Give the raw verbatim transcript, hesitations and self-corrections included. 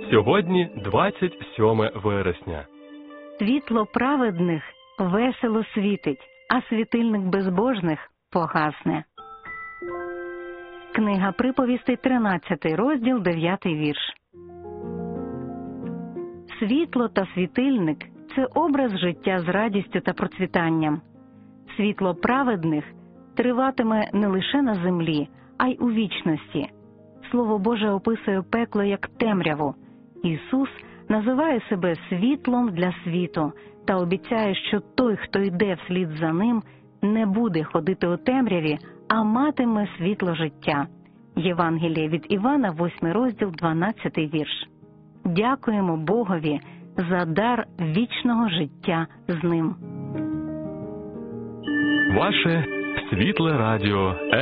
Сьогодні двадцять сьоме вересня. Світло праведних весело світить, а світильник безбожних погасне. Книга приповістей, тринадцятий розділ, дев'ятий вірш. Світло та світильник – це образ життя з радістю та процвітанням. Світло праведних триватиме не лише на землі, а й у вічності. Слово Боже описує пекло як темряву. Ісус називає себе світлом для світу та обіцяє, що той, хто йде вслід за ним, не буде ходити у темряві, а матиме світло життя. Євангеліє від Івана, восьмий розділ, дванадцятий вірш. Дякуємо Богові за дар вічного життя з ним. Ваше світле радіо